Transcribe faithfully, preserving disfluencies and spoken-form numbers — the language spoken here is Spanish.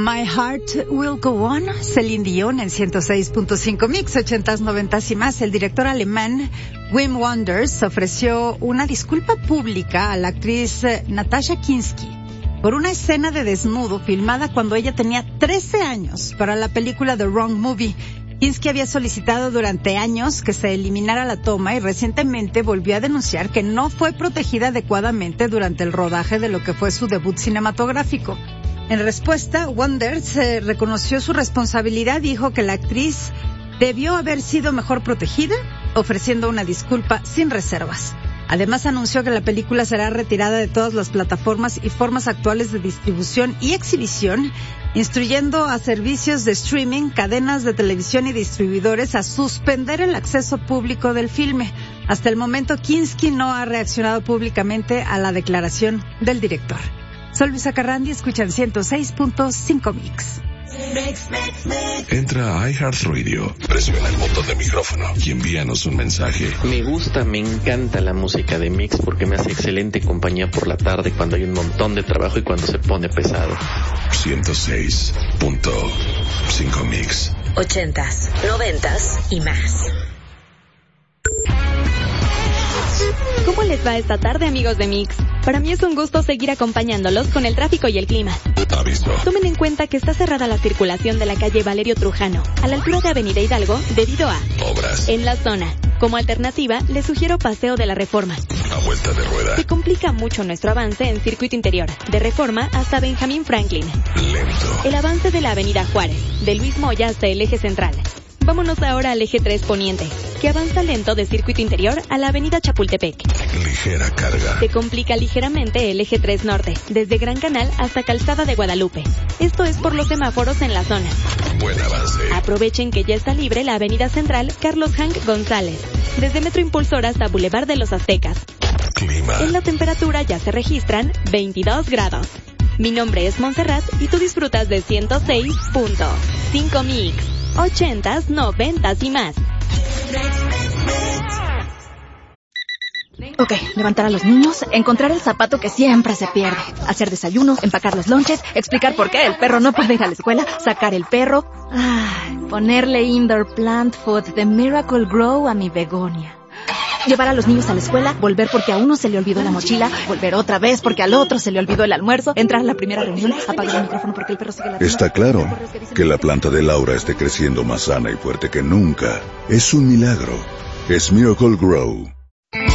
My Heart Will Go On, Celine Dion en ciento seis punto cinco Mix, ochentas, noventas y más. El director alemán Wim Wenders ofreció una disculpa pública a la actriz Natasha Kinski por una escena de desnudo filmada cuando ella tenía trece años para la película The Wrong Movie. Kinski había solicitado durante años que se eliminara la toma y recientemente volvió a denunciar que no fue protegida adecuadamente durante el rodaje de lo que fue su debut cinematográfico. En respuesta, Wenders eh, reconoció su responsabilidad y dijo que la actriz debió haber sido mejor protegida, ofreciendo una disculpa sin reservas. Además, anunció que la película será retirada de todas las plataformas y formas actuales de distribución y exhibición, instruyendo a servicios de streaming, cadenas de televisión y distribuidores a suspender el acceso público del filme. Hasta el momento, Kinski no ha reaccionado públicamente a la declaración del director. Soy Luisa Carrandi, escuchan ciento seis punto cinco Mix. Entra a iHeartRadio, presiona el botón de micrófono y envíanos un mensaje. Me gusta, me encanta la música de Mix porque me hace excelente compañía por la tarde cuando hay un montón de trabajo y cuando se pone pesado. ciento seis punto cinco Mix. Ochentas, noventas y más. ¿Cómo les va esta tarde, amigos de Mix? Para mí es un gusto seguir acompañándolos con el tráfico y el clima. Aviso. Tomen en cuenta que está cerrada la circulación de la calle Valerio Trujano, a la altura de Avenida Hidalgo, debido a obras en la zona. Como alternativa, les sugiero Paseo de la Reforma. A vuelta de rueda. Se complica mucho nuestro avance en circuito interior, de Reforma hasta Benjamín Franklin. Lento. El avance de la Avenida Juárez, de Luis Moya hasta el eje central. Vámonos ahora al eje tres Poniente, que avanza lento de circuito interior a la avenida Chapultepec. Ligera carga. Se complica ligeramente el eje tres Norte, desde Gran Canal hasta Calzada de Guadalupe. Esto es por los semáforos en la zona. Buen avance. Aprovechen que ya está libre la avenida central Carlos Hank González, desde Metro Impulsor hasta Boulevard de los Aztecas. Clima. En la temperatura ya se registran veintidós grados. Mi nombre es Montserrat y tú disfrutas de ciento seis punto cinco Mix. Ochentas, noventas y más. Ok, levantar a los niños, encontrar el zapato que siempre se pierde, hacer desayuno, empacar los lonches, explicar por qué el perro no puede ir a la escuela, sacar el perro, ay, ponerle indoor plant food de Miracle Grow a mi begonia. Llevar a los niños a la escuela, volver porque a uno se le olvidó la mochila, volver otra vez porque al otro se le olvidó el almuerzo, entrar a la primera reunión, apagar el micrófono porque el perro sigue la... Está claro que la planta de Laura esté creciendo más sana y fuerte que nunca. Es un milagro. Es Miracle Grow.